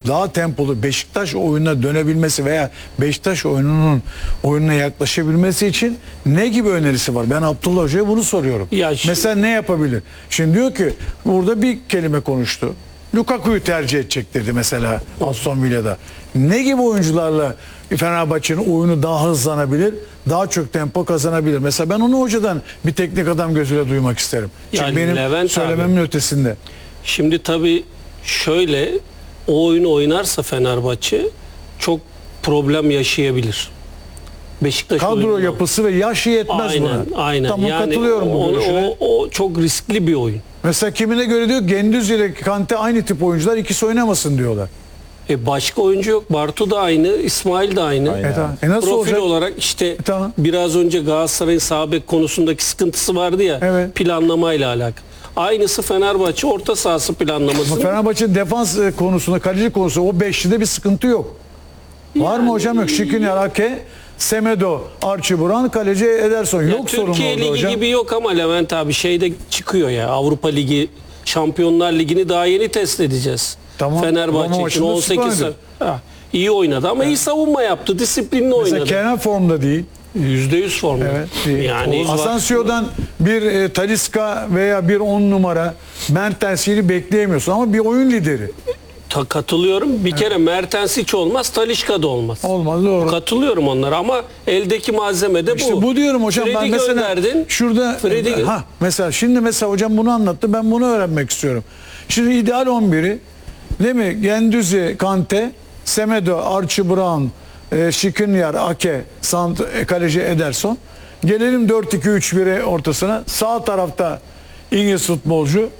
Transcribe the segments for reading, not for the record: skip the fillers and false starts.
daha tempolu Beşiktaş oyununa dönebilmesi veya Beşiktaş oyununa yaklaşabilmesi için ne gibi önerisi var? Ben Abdullah Hoca'ya bunu soruyorum. Ya mesela ne yapabilir? Şimdi diyor ki burada bir kelime konuştu. Lukaku'yu tercih edecek dedi mesela Aston Villa'da. Ne gibi oyuncularla Fenerbahçe'nin oyunu daha hızlanabilir, daha çok tempo kazanabilir? Mesela ben onu hocadan bir teknik adam gözüyle duymak isterim. Çünkü Yani benim Levent söylememin ötesinde. Şimdi tabii şöyle, o oyunu oynarsa Fenerbahçe çok problem yaşayabilir. Beşiktaş Kadro oyunu. yapısı ve yaşı yetmez Aynen, buna. aynen. Tamam, yani katılıyorum bu görüşüne. o çok riskli bir oyun. Mesela kimine göre diyor Gündüz ile Kante aynı tip oyuncular, ikisi oynamasın diyorlar. Başka oyuncu yok. Bartu da aynı, İsmail de aynı. Aynen. Tamam. Nasıl Profil olacak? olarak işte Tamam. biraz önce Galatasaray'ın sağ bek konusundaki sıkıntısı vardı ya, Evet. planlamayla alakalı. Aynısı Fenerbahçe orta sahası planlaması. Ama Fenerbahçe'nin defans konusunda, kaleci konusunda o beşlide bir sıkıntı yok. Var mı hocam? Yok. Şikrinyar, Ake, Semedo, Archie Buran, kaleci Ederson. Ya Yok sorun Türkiye orada Ligi hocam. gibi yok ama Levent abi şeyde çıkıyor ya, Avrupa Ligi, Şampiyonlar Ligi'ni daha yeni test edeceğiz. Tamam, Roma Fenerbahçe için maçında 18 süperdi. iyi oynadı ama iyi savunma yaptı, disiplinli Mesela oynadı. Kenan formda değil. %100 formda. Evet. Değil. Yani Asensio'dan bir Talisca veya bir 10 numara Mertens'i bekleyemiyorsun ama bir oyun lideri. katılıyorum. Bir kere Mertens hiç olmaz, Talisca da olmaz. Olmaz, doğru. Katılıyorum onlara ama eldeki malzeme de bu. İşte bu diyorum hocam. Fred'i Ben mesela gönderdin. şurada mesela şimdi hocam bunu anlattı. Ben bunu öğrenmek istiyorum. Şimdi ideal 11'i değil mi? Gündüz'ü, Kante, Semedo, Archie Brown, Şikrinyar, Ake, kaleci Ederson. Gelelim 4-2-3-1'e ortasına. Sağ tarafta İngiliz futbolcu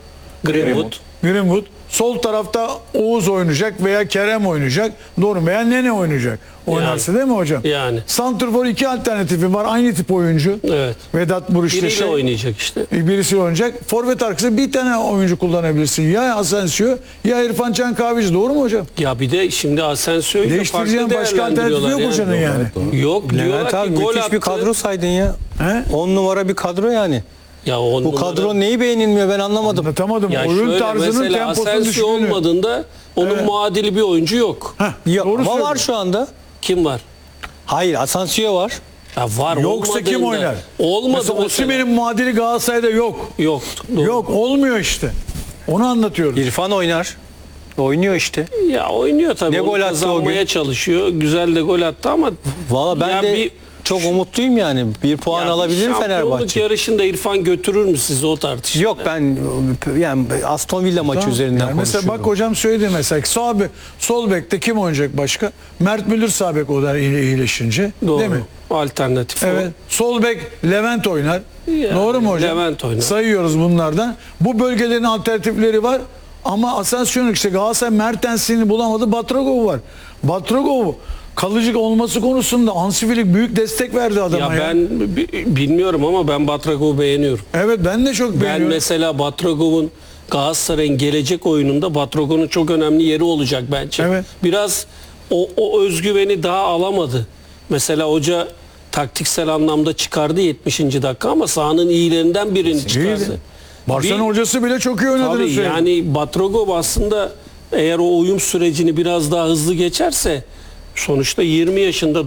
Greenwood. Sol tarafta Oğuz oynayacak veya Kerem oynayacak. Doğru mu? Veya Nene oynayacak. Oynarsa değil mi hocam? Yani. Santrfor iki alternatifi var. Aynı tip oyuncu. Evet. Vedat Muriç'te Biriyle oynayacak işte. Birisi oynayacak. Forvet arkası bir tane oyuncu kullanabilirsin. Ya Asensio ya İrfan Can Kahveci. Doğru mu hocam? Ya bir de şimdi Asensio'yu da Değiştireceğim farklı başka alternatif yok değerlendiriyorlar hocanın yani. Yok Levent diyorlar ki abi gol müthiş attı. bir kadro saydın ya. He? 10 numara bir kadro yani. Ya on Bu numara- kadro neyi beğenilmiyor ben anlamadım. Anlatamadım. Ya Oyun şöyle, tarzının mesela temposunu Asensio düşürdüğünü. olmadığında onun muadili bir oyuncu yok. Ya, Doğru ama var söylüyorsun. şu anda. Kim var? Hayır, Asensio var. Ya var, Yoksa kim olmadığında- oynar? Olmadı Mesela mesela. Osimhen'in muadili Galatasaray'da yok. Yok. Doğru. Yok, olmuyor işte. Onu anlatıyoruz. İrfan oynar. Oynuyor işte. Ya oynuyor tabii. Ne Onu gol attı o kazanmaya gün? çalışıyor. Güzel de gol attı ama Valla ben ya de çok umutluyum yani. Bir puan ya alabilir şampiyonluk Fenerbahçe. yarışında İrfan götürür mü sizi, o tartışma? Yok ben yani Aston Villa maçı Tamam. üzerinden Yani mesela konuşuyorum. bak hocam söyledi mesela sol bekte kim oynayacak başka? Mert Müldür sağ bek o da iyileşince. Doğru. Değil mi? Alternatif. Evet. Sol bek Levent oynar. Yani Doğru mu hocam? Levent oynar. Sayıyoruz bunlardan. Bu bölgelerin alternatifleri var. Ama Asensio'nun işte Galatasaray Mertens'ini bulamadı. Batragov var. Batragov kalıcı olması konusunda Hansi Flick büyük destek verdi adama Ya ya. ben bilmiyorum ama ben Batragov'u beğeniyorum. Evet, ben de çok Ben beğeniyorum. mesela Batragov'un Galatasaray'ın gelecek oyununda Batragov'un çok önemli yeri olacak bence. Evet. Biraz o özgüveni daha alamadı. Mesela hoca taktiksel anlamda çıkardı 70. dakika ama sahanın iyilerinden birini çıkardı. İyiydi. Barcelona hocası bile çok iyi oynadığını Tabii söyledi. yani Batragov aslında eğer o uyum sürecini biraz daha hızlı geçerse, sonuçta 20 yaşında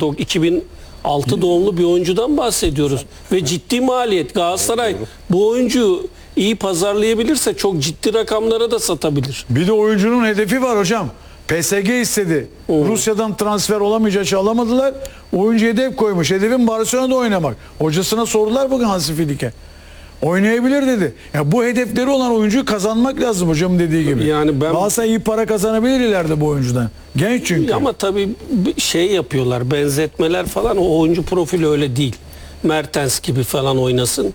2006 doğumlu bir oyuncudan bahsediyoruz. Ve ciddi maliyet. Galatasaray bu oyuncuyu iyi pazarlayabilirse çok ciddi rakamlara da satabilir. Bir de oyuncunun hedefi var hocam. PSG istedi. Rusya'dan transfer olamayacağı için alamadılar. Oyuncu hedef koymuş. Hedefin Barcelona'da oynamak. Hocasına sordular bugün Hansi Flick'e. Oynayabilir dedi. Ya bu hedefleri olan oyuncuyu kazanmak lazım hocam dediği gibi. Yani ben- Galatasaray iyi para kazanabilir ileride bu oyuncudan. Genç çünkü. Ama tabii bir şey yapıyorlar, benzetmeler falan, o oyuncu profili öyle değil. Mertens gibi falan oynasın.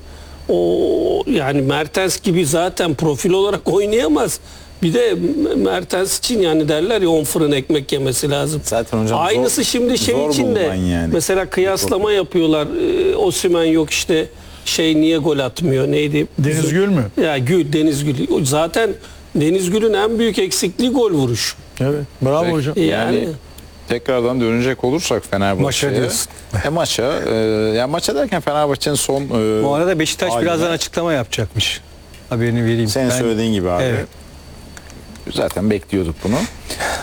O yani Mertens gibi zaten profil olarak oynayamaz. Bir de Mertens için yani derler ya 10 fırın ekmek yemesi lazım. Zaten hocam aynısı şimdi şey zor için de bulunan yani. mesela kıyaslama yapıyorlar. Osimhen yok işte, niye gol atmıyor, neydi? Deniz Gül mü? Ya Deniz Gül. Zaten Deniz Gül'ün en büyük eksikliği gol vuruş. Evet. Bravo Peki. hocam. Yani Tekrardan dönecek olursak Fenerbahçe'ye. Maça diyorsun. Maça. Yani maça derken Fenerbahçe'nin son Bu arada Beşiktaş haline, birazdan açıklama yapacakmış. Haberini vereyim. senin söylediğin gibi abi. Evet. Zaten bekliyorduk bunu.